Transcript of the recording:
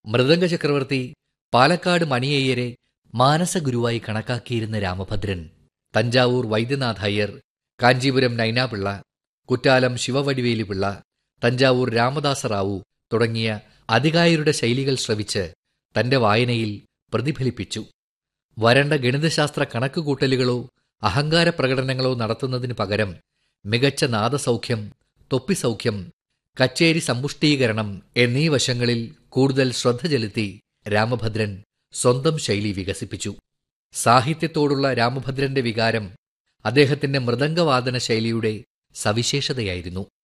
മൃദംഗ ചക്രവർത്തി പാലക്കാട് മണിയയ്യരെ മാനസഗുരുവായി കണക്കാക്കിയിരുന്ന രാമഭദ്രൻ തഞ്ചാവൂർ വൈദ്യനാഥ അയ്യർ, കാഞ്ചീപുരം നൈനാപിള്ള, കുറ്റാലം ശിവവടിവേലു പിള്ള, തഞ്ചാവൂർ രാമദാസറാവു തുടങ്ങിയ അതികായരുടെ ശൈലികൾ ശ്രവിച്ച് തന്റെ വായനയിൽ പ്രതിഫലിപ്പിച്ചു. വരണ്ട ഗണിതശാസ്ത്ര കണക്കുകൂട്ടലുകളോ അഹങ്കാര പ്രകടനങ്ങളോ നടത്തുന്നതിനു പകരം മികച്ച നാദസൗഖ്യം, തൊപ്പിസൗഖ്യം, കച്ചേരി സമ്പുഷ്ടീകരണം എന്നീ വശങ്ങളിൽ കൂടുതൽ ശ്രദ്ധ ചെലുത്തി രാമഭദ്രൻ സ്വന്തം ശൈലി വികസിപ്പിച്ചു. സാഹിത്യത്തോടുള്ള രാമഭദ്രന്റെ വികാരം അദ്ദേഹത്തിന്റെ മൃദംഗവാദന ശൈലിയുടെ സവിശേഷതയായിരുന്നു.